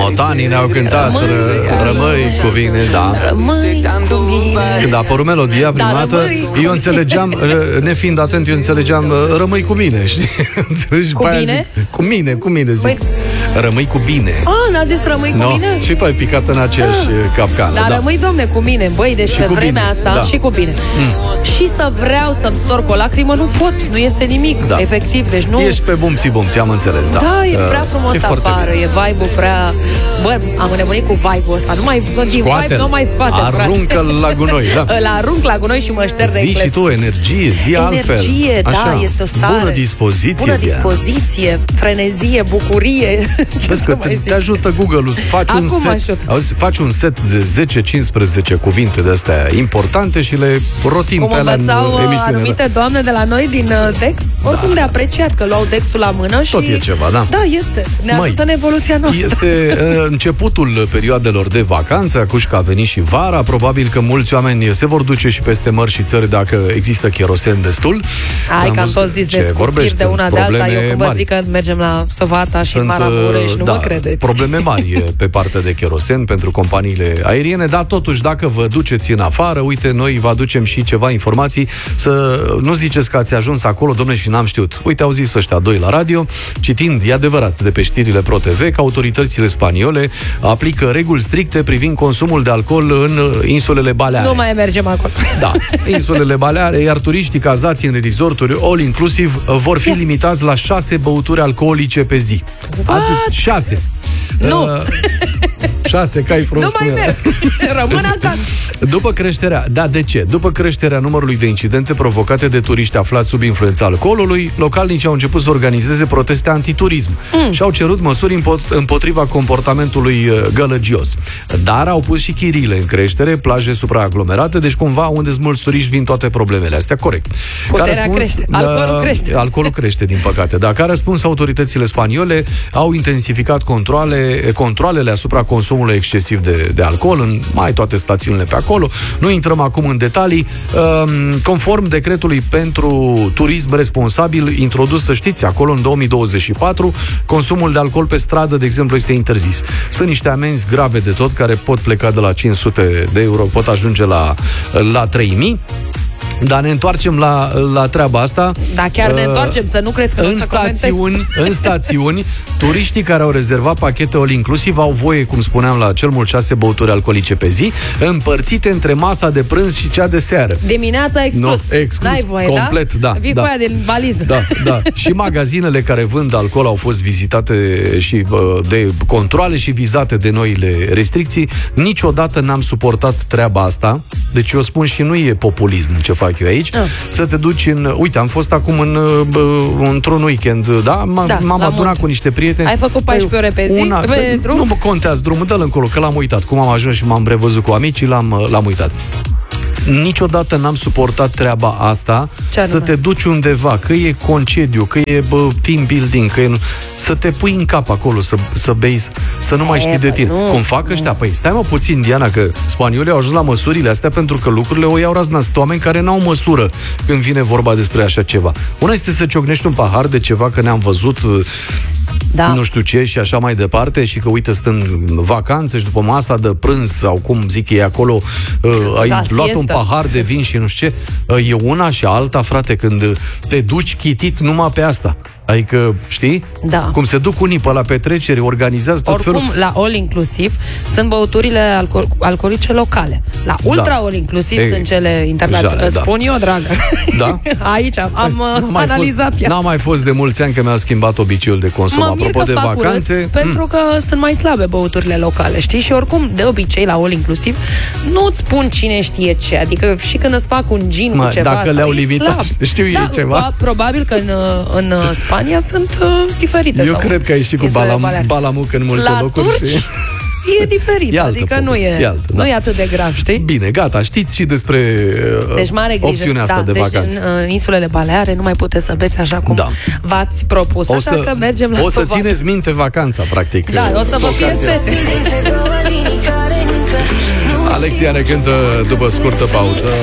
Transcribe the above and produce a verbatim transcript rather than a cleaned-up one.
Motanii ne-au cântat Rămâi, rămâi cu mine, da. Rămâi cu mine. Când a apărut melodia prima Da, dată, rămâi cu eu înțelegeam, nefiind atent, eu înțelegeam rămâi cu mine, știi? Înțelegi? Cu bine? Zic, cu mine, cu mine zic. Păi... Rămâi cu bine. Ah, n-a zis rămâi cu no, mine? și tu ai picat în aceeași ah. capcană. Dar da. rămâi, Doamne, cu mine. Băi, deci și pe vremea bine. asta Da. și cu bine. Mm. Și să vreau să-mi storc o lacrimă, nu pot. Nu iese nimic, Da. efectiv. Deci nu... Ești pe bumții bumții, am înțeles, da. Da, e prea frumos e afară, e vibe-ul prea... Bă, am înnebunit cu vibe-ul ăsta. Nu mai din vibe, nu mai scoate. Aruncă-l la gunoi, da. Îl arunc la gunoi și mă șterg de Zi și tu, energie, zi altfel. Energie, da, Așa. este o stare. Bună dispoziție, Bună dispoziție, frenezie, bucurie. Ce Vezi că te, te ajută Google-ul. Faci un, set, auzi, faci un set de zece cincisprezece cuvinte de astea importante și le rotim Cum pe alea în învățau emisiune. anumite doamne de la noi din uh, Dex. Oricum de apreciat că luau Dexul la mână și... Tot e ceva, da. Da, este. Ne Măi, ajută în evoluția noastră. Este uh, începutul perioadelor de vacanță, acuși că a venit și vara. Probabil că mulți oameni se vor duce și peste mări și țări dacă există cherosen destul. Hai că am tot zis de scutiri de una de alta. Eu când vă zic că mergem la Sovata și în Maramureș, nu da, mă credeți. Probleme mari pe partea de cherosen pentru companiile aeriene, dar totuși dacă vă duceți în afară, uite, noi vă aducem și ceva informații, să nu ziceți că ați ajuns acolo, domnule, și n-am știut. Uite, au zis ăștia doi la radio, citind, e adevărat, de pe știrile Pro T V, că autoritățile spaniole aplică reguli stricte privind consumul de alcool în insulele Baleare. Nu mai mergem acolo. Da, insulele Baleare, iar turiștii cazați în resorturi all-inclusiv vor fi limitați la șase băuturi alcoolice pe zi. Atât, șase. Nu. Uh, șase, cai frumos. Nu mai merg. Rămân acasă. După creșterea, da, de ce? După creșterea numărului de incidente provocate de turiști aflați sub influența alcoolului, localnicii au început să organizeze proteste antiturism mm. și au cerut măsuri împotriva comportamentului gălăgios. Dar au pus și chirile în creștere, plaje supraaglomerate, deci cumva unde sunt mulți turiști vin toate problemele astea, corect. Puterea răspuns, crește, alcoolul crește. Alcoolul crește, din păcate. Dar ca răspuns, autoritățile spaniole au intensificat controle, controlele asupra consumului excesiv de, de alcool în mai toate stațiunile pe acolo. Nu intrăm acum în detalii. Conform decretului pentru turism responsabil introdus, să știți, acolo în două mii douăzeci și patru, consumul de alcool pe stradă, de exemplu, este interzis. Sunt niște amenzi grave de tot, care pot pleca de la cinci sute de euro, pot ajunge la, la trei mii. Dar ne întoarcem la, la treaba asta. Da, chiar ne întoarcem, să nu crezi că în stațiuni, în stațiuni, turiștii care au rezervat pachete all-inclusiv au voie, cum spuneam, la cel mult șase băuturi alcoolice pe zi, împărțite între masa de prânz și cea de seară. Dimineața exclus. No, exclus. N-ai voie, complet, da? da. Vii da. cu aia din valiză. Da, da. Și magazinele care vând alcool au fost vizitate și de controale și vizate de noile restricții. Niciodată n-am suportat treaba asta. Deci eu spun și nu e populism ce fac eu aici. Ah. Să te duci în... Uite, am fost acum în, într-un weekend, da? M-am, da, m-am adunat munte cu niște prieteni. Ai făcut paisprezece ore pe zi? Una, pe drum? Nu mă contează drumul, dă-l încolo, că l-am uitat. Cum am ajuns și m-am revăzut cu amicii, l-am, l-am uitat. Niciodată n-am suportat treaba asta. Ce să te duci undeva, că e concediu, că e bă, team building, că e... să te pui în cap acolo, să, să bei, să nu mai știi de tine. Nu, Cum fac ăștia? Păi stai mă puțin, Diana, că spaniolii au ajuns la măsurile astea pentru că lucrurile o iau razna. Sunt oameni care n-au măsură când vine vorba despre așa ceva. Una este să ciocnești un pahar de ceva că ne-am văzut, da, nu știu ce și așa mai departe, și că uite, stând în vacanță și după masa de prânz sau cum zic ei acolo, uh, ai la luat siestă. Un pahar de vin și nu știu ce, uh, e una și alta, frate, când te duci chitit numai pe asta. Adică, știi? Da. Cum se duc unii pe la petreceri, organizează tot Oricum, felul. la all-inclusiv sunt băuturile alcool, alcoolice locale. La ultra da. all-inclusiv Ei, sunt cele internaționale. Da. Spun eu, dragă. Da? Aici am, am analizat fost, piața. N-a mai fost de mulți ani că mi-au schimbat obiceiul de consum. Mă Apropo de vacanțe. Urât, pentru mm. că sunt mai slabe băuturile locale, știi? Și oricum, de obicei, la all-inclusiv, nu-ți spun cine știe ce. Adică și când îți fac un gin mă, cu ceva, dacă le-au limitat, slab, știu da, ei ceva. Probabil că în, în Spania sunt uh, diferite. Eu cred că ai ști cu balam, balamuc în multe la locuri. Turci, și... e diferit, e adică nu e, e, altă, da. nu e atât de grav, știi? Bine, gata, știți și despre deci mare grijă, opțiunea asta da, de deci vacanță. În uh, insulele Baleare nu mai puteți să beți așa cum da. v-ați propus, o așa să, că mergem la O să Sovata. țineți minte vacanța, practic. Da, o să vă fie seți. Alexia ne cântă după scurtă pauză.